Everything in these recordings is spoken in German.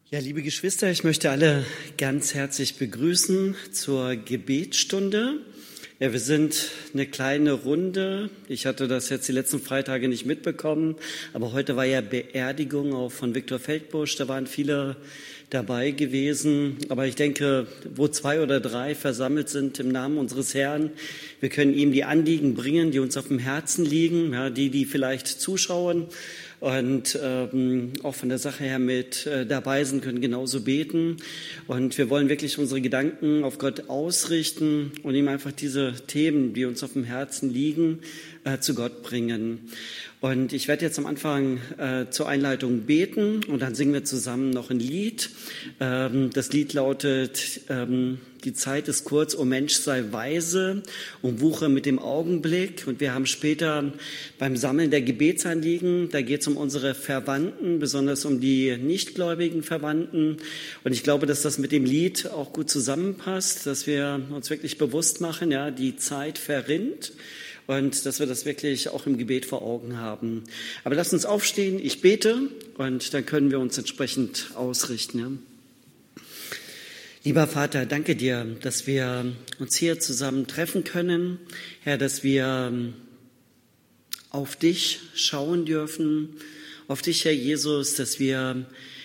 Ja, liebe Geschwister, ich möchte alle ganz herzlich begrüßen zur Gebetsstunde. Ja, wir sind eine kleine Runde. Ich hatte das jetzt die letzten Freitage nicht mitbekommen, aber heute war ja Beerdigung auch von Viktor Feldbusch. Da waren viele dabei gewesen. Aber ich denke, wo 2 oder 3 versammelt sind im Namen unseres Herrn, wir können ihm die Anliegen bringen, die uns auf dem Herzen liegen, ja, die vielleicht zuschauen und auch von der Sache her mit dabei sind, können genauso beten. Und wir wollen wirklich unsere Gedanken auf Gott ausrichten und ihm einfach diese Themen, die uns auf dem Herzen liegen, zu Gott bringen. Und ich werde jetzt am Anfang zur Einleitung beten und dann singen wir zusammen noch ein Lied. Das Lied lautet, die Zeit ist kurz, o Mensch sei weise und wuche mit dem Augenblick. Und wir haben später beim Sammeln der Gebetsanliegen, da geht es um unsere Verwandten, besonders um die nichtgläubigen Verwandten. Und ich glaube, dass das mit dem Lied auch gut zusammenpasst, dass wir uns wirklich bewusst machen, ja, die Zeit verrinnt. Und dass wir das wirklich auch im Gebet vor Augen haben. Aber lasst uns aufstehen, ich bete und dann können wir uns entsprechend ausrichten. Ja. Lieber Vater, danke dir, dass wir uns hier zusammen treffen können. Herr, dass wir auf dich schauen dürfen, auf dich, Herr Jesus, dass wir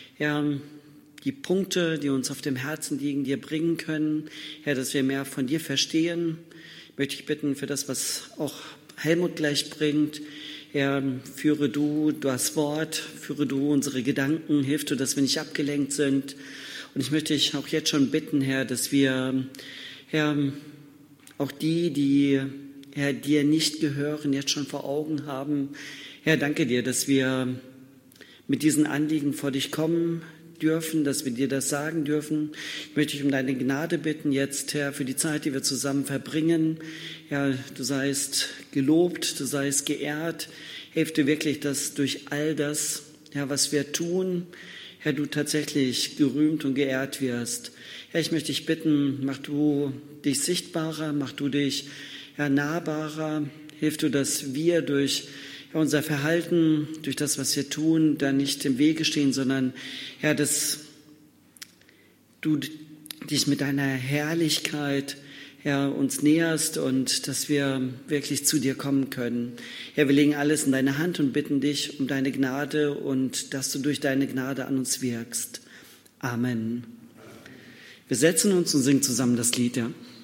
die Punkte, die uns auf dem Herzen liegen, dir bringen können. Herr, dass wir mehr von dir verstehen. Möchte ich bitten für das, was auch Helmut gleich bringt. Herr, führe du das Wort, führe du unsere Gedanken, hilf du, dass wir nicht abgelenkt sind. Und ich möchte dich auch jetzt schon bitten, Herr, dass wir, Herr, auch die Herr, dir nicht gehören, jetzt schon vor Augen haben. Herr, danke dir, dass wir mit diesen Anliegen vor dich kommen dürfen, dass wir dir das sagen dürfen. Ich möchte dich um deine Gnade bitten jetzt, Herr, für die Zeit, die wir zusammen verbringen. Ja, du seist gelobt, du seist geehrt. Hilf dir wirklich, dass durch all das, ja, was wir tun, Herr, du tatsächlich gerühmt und geehrt wirst. Herr, ich möchte dich bitten, mach du dich sichtbarer, mach du dich nahbarer. Hilf du, dass wir durch unser Verhalten, durch das, was wir tun, da nicht im Wege stehen, sondern, Herr, dass du dich mit deiner Herrlichkeit, Herr, uns näherst und dass wir wirklich zu dir kommen können. Herr, wir legen alles in deine Hand und bitten dich um deine Gnade und dass du durch deine Gnade an uns wirkst. Amen. Wir setzen uns und singen zusammen das Lied, ja.